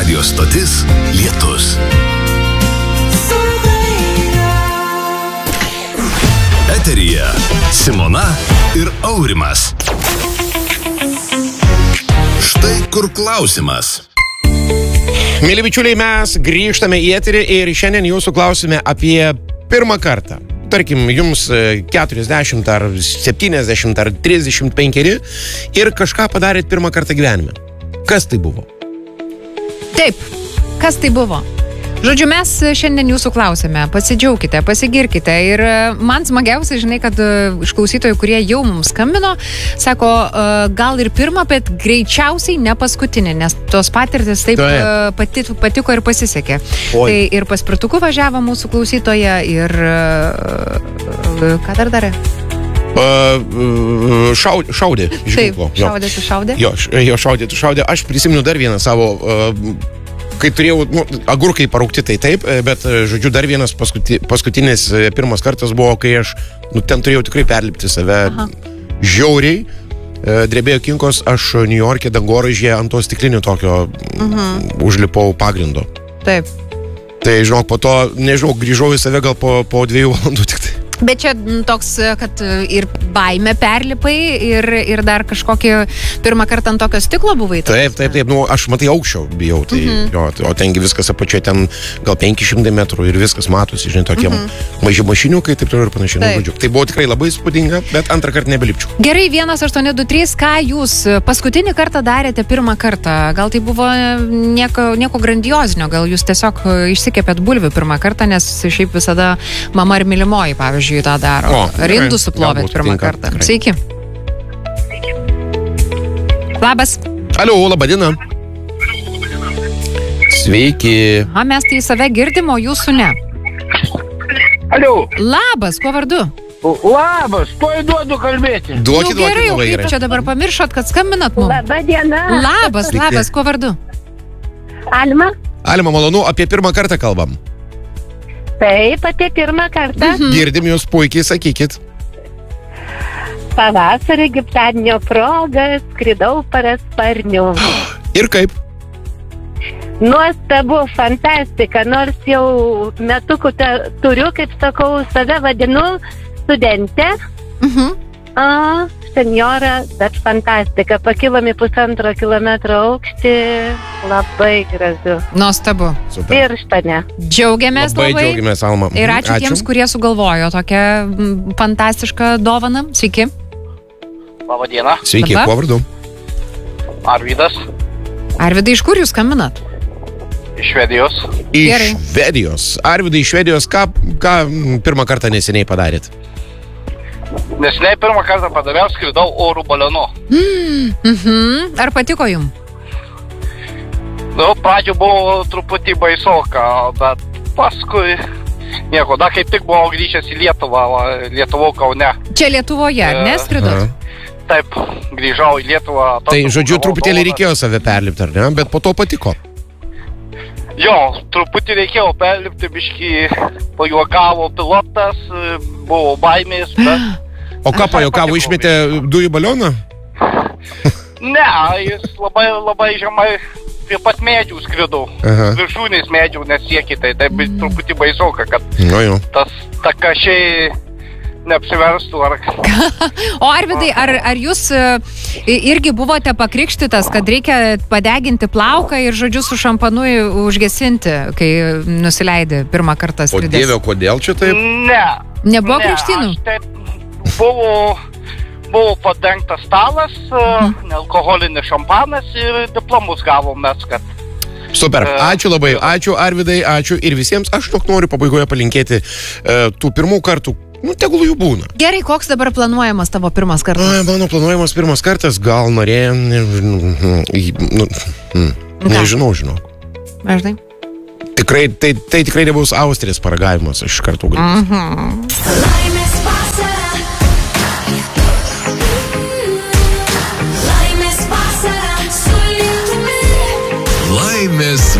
Radio stotis Lietus. Eteryje Simona ir Aurimas. Štai kur klausimas. Mėly bičiuliai, mes grįžtame į eterį ir šiandien jūsų klausime apie pirmą kartą. Tarkim, jums 40 ar 70 ar 35 ir kažką padarėt pirmą kartą gyvenime. Kas tai buvo? Taip, kas tai buvo? Žodžiu, mes šiandien jūsų klausime, pasidžiaukite, pasigirkite ir man smagiausia, žinai, kad iš klausytojų, kurie jau mums skambino, sako, gal ir pirmą, bet greičiausiai ne paskutinį, nes tos patirtis taip patiko ir pasisekė. Oi. Tai ir paspirtuku važiavo mūsų klausytoja ir ką dar darė? Šaudė iš ginklo. Šaudė. Jo, šaudė. Aš prisimenu dar vieną savo... Kai turėjau, agurkai paraukti, tai taip, bet, žodžiu, dar vienas paskutinis pirmas kartas buvo, kai aš, ten turėjau tikrai perlipti save. Žiauriai, drebėjo kinkos, aš New York'e dangoraižyje ant to stiklinio tokio užlipau pagrindo. Taip. Tai, žinok, po to, nežinau, grįžau į save gal po 2 valandų tik tai. Bet čia toks, kad ir baimę perlipai ir dar kažkokį pirmą kartą ant tokio stiklo buvai. Taip. Aš matai aukščiau bijau, tai, o tengi viskas apačioje, ten gal 500 metrų ir viskas matosi, žinai, tokie maži mašiniukai, taip ir panašiai. Žodžiu. Tai buvo tikrai labai spūdinga, bet antrą kartą nebelipčiau. Gerai, 1823, ką jūs paskutinį kartą darėte pirmą kartą? Gal tai buvo nieko grandiozinio, gal jūs tiesiog išsikepėt bulvių pirmą kartą, nes šiaip visada mama ir mylimoji, pavyzdžiui, tą daro. Rindų suplovėt pirmą kartą. Sveiki. Labas. Alio, laba diena. Sveiki. Mes tai save girdim, o jūsų ne. Alio. Labas, kuo vardu? Labas, tuoj duodu kalbėti. Duokit, gerai, labai kaip čia dabar pamiršot, kad skambinat mums? Labą dieną. Labas, kuo vardu? Alma. Alma, malonu, apie pirmą kartą kalbam. Taip, apie pirmą kartą. Girdim jūs puikiai, sakykit. Pavasarį gimtadienio proga skridau parasparniu. Ir kaip? Nuostabu, fantastika, nors jau metukų turiu, kaip sakau, save vadinu studentę. Senjora, bet fantastika. Pakilome 1,5 kilometro aukštį, labai gražu. Nuostabu. Birštone. Džiaugiamės labai. Džiaugiamės, Alma. Ir ačiū tiems, kurie sugalvojo tokią fantastišką dovaną. Sveiki. Labą dieną. Sveiki, kuo vardu? Arvydas. Arvydai, iš kur jūs skambinat? Iš Švedijos. Gerai. Iš Švedijos. Arvydai, iš Švedijos, ką pirmą kartą neseniai padarėt? Neseniai pirmą kartą padariau, skridau oro balionu. Ar patiko jums? Pradžio buvo truputį baisoka, bet paskui nieko. Da, kaip tik buvau grįžęs į Lietuvą, Lietuvų Kaune. Čia Lietuvoje, ar neskridot? Taip, grįžau į Lietuvą. Tai, žodžiu, truputėlį reikėjo save perlipti, ar ne? Bet po to patiko. Jo, truputį reikėjo perlipti, biškį pajuokavo pilotas, buvo baimės, bet... O ką pajuokavo, išmetė dujų balioną? Ne, jis labai žemai prie pat medžių skridau. Viršūnės medžių nesiekė, tai truputį baisoka, kad tas takašiai neapsiverstų. O Arvydai, ar jūs irgi buvote pakrikštytas, kad reikia padeginti plauką ir, žodžiu, su šampanu užgesinti, kai nusileidė pirmą kartą skridės? O Dieve, kodėl čia taip? Ne. Nebuvo krikštynų? Buvo padengtas stalas, nealkoholinis šampanas ir diplomus gavom mes, kad... Super, ačiū labai, ačiū Arvydai, ačiū ir visiems. Aš noriu pabaigoje palinkėti tų pirmų kartų. Tegul jų būna. Gerai, koks dabar planuojamas tavo pirmas kartas? Mano planuojamas pirmas kartas, gal norėjom, nežinau. Žinai? Tikrai, tai tikrai nebus Austrės paragavimas, aš kartu galiu. Laimės